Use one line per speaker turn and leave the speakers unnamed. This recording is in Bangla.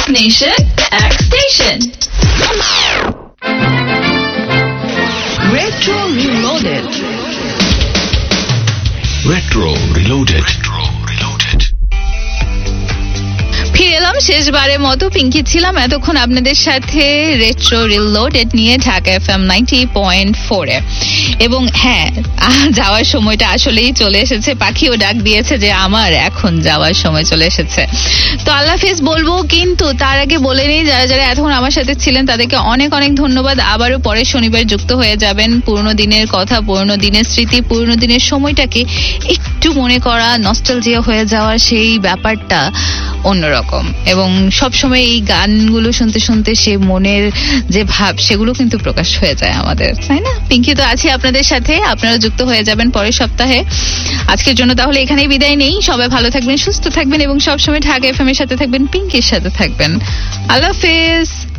Nation, X Station. Retro Reloaded.
Retro Reloaded.
ফিরে এলাম শেষবারের মতো। পিঙ্কি ছিলাম এতক্ষণ আপনাদের সাথে রেট্রো রিলোডেড নিয়ে ঢাকা FM 90.4 এবং হ্যাঁ, যাওয়ার সময়টা আসলেই চলে এসেছে। পাখিও ডাক দিয়েছে যে আমার এখন যাওয়ার সময় চলে এসেছে। তো আল্লাহ হাফেজ বলবো, কিন্তু তার আগে বলে নিই, যারা যারা এতক্ষণ আমার সাথে ছিলেন তাদেরকে অনেক অনেক ধন্যবাদ। আবারও পরের শনিবার যুক্ত হয়ে যাবেন। পুরনো দিনের কথা, পুরনো দিনের স্মৃতি, পুরনো দিনের সময়টাকে একটু মনে করা, নস্টালজিয়া হয়ে যাওয়ার সেই ব্যাপারটা অন্যরকম। এবং সবসময় এই গানগুলো শুনতে শুনতে সে মনের যে ভাব, সেগুলো কিন্তু প্রকাশ হয়ে যায় আমাদের, তাই না? পিঙ্কি তো আছি আপনাদের সাথে, আপনারা যুক্ত হয়ে যাবেন পরের সপ্তাহে। আজকের জন্য তাহলে এখানেই বিদায় নেই। সবাই ভালো থাকবেন, সুস্থ থাকবেন এবং সবসময় ঢাকা FM এর সাথে থাকবেন, পিঙ্কির সাথে থাকবেন। আল্লাহ হাফেজ।